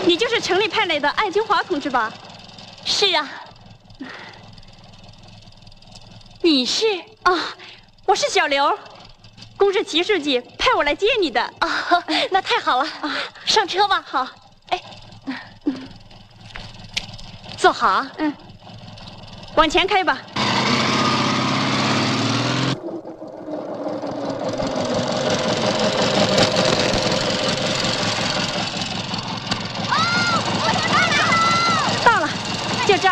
你就是城里派来的艾金华同志吧？ 是啊。你是？ 啊，我是小刘，公社齐书记派我来接你的。 啊，那太好了啊！上车吧。 好。 哎，坐好啊。 往前开吧。到了，就这儿。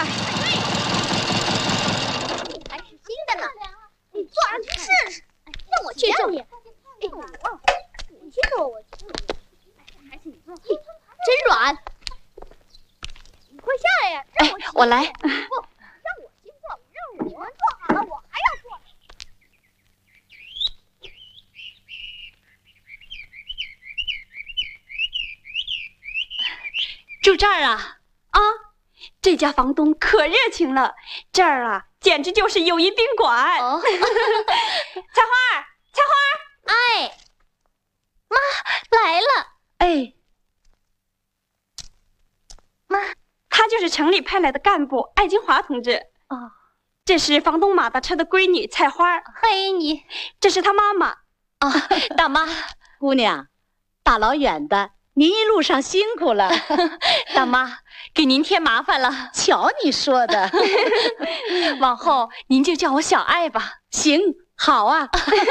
还是新的呢，你坐上去试试。让我去重。你先坐，我去。还是你坐。真软。你快下来呀！让我我来。 不，让我先坐，让你们坐好了，我还要坐。 住这儿啊？ 啊，这家房东可热情了，这儿啊简直就是友谊宾馆。 哦， 菜花儿，菜花儿， 哎，妈来了。 哎， 妈， 他就是城里派来的干部艾金华同志。 哦， 这是房东马大车的闺女菜花儿。 欢迎你。 这是他妈妈。 哦，大妈。 姑娘，大老远的，您一路上辛苦了。 大妈，给您添麻烦了。 瞧你说的。 往后您就叫我小艾吧。 行，好啊。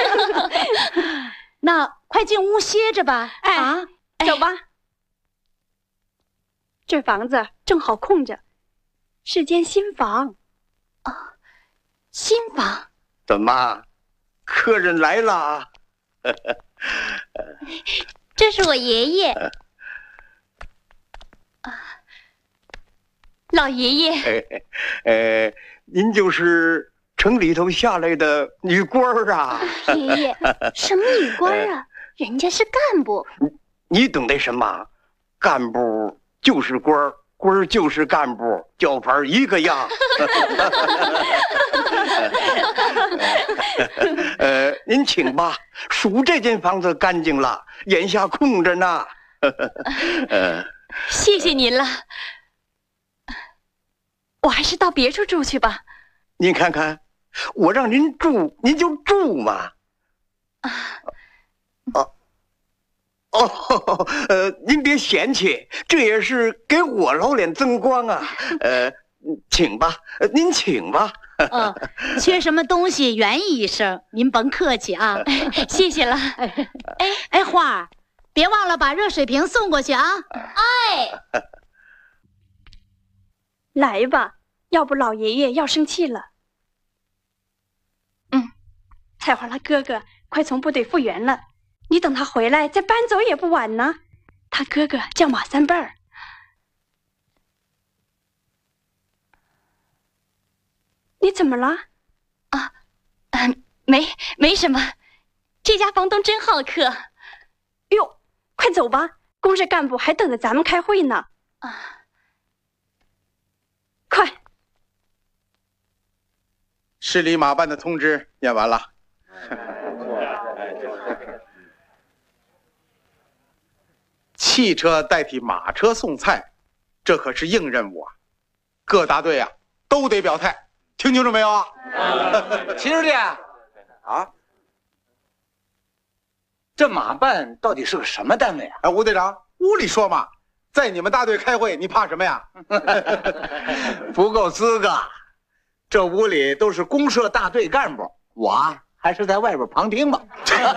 那快进屋歇着吧。 哎，走吧。这房子正好空着，是间新房。 哦，新房。 怎么，客人来了？ 这是我爷爷。老爷爷。 您就是城里头下来的女官儿啊？ 爷爷，什么女官啊？人家是干部。 你懂得什么？干部就是官儿，官儿就是干部，叫法一个样。您请吧，数这间房子干净了，眼下空着呢。 谢谢您了。我还是到别处住去吧。 您看看，我让您住，您就住嘛。您别嫌弃，这也是给我老脸增光啊。请吧，您请吧。 缺什么东西原意一声，您甭客气啊。 谢谢了。 哎，花儿，别忘了把热水瓶送过去啊。 哎， 来吧，要不老爷爷要生气了。菜花他哥哥快从部队复员了，你等他回来再搬走也不晚呢。他哥哥叫马三辈儿。你怎么了？ 啊，没什么。这家房东真好客。 哟，快走吧，公社干部还等着咱们开会呢。快！ 市里马办的通知念完了。汽车代替马车送菜，这可是硬任务啊！各大队啊都得表态，听清楚没有啊？ 齐书记啊，这马办到底是个什么单位啊？ 哎，吴队长，屋里说嘛，在你们大队开会，你怕什么呀？ 不够资格，这屋里都是公社大队干部，我还是在外边旁听吧。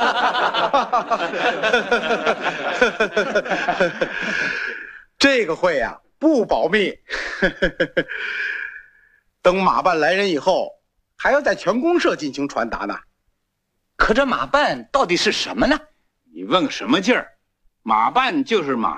这个会啊不保密，等马办来人以后，还要在全公社进行传达呢。 可这马办到底是什么呢？ 你问个什么劲儿？马办就是马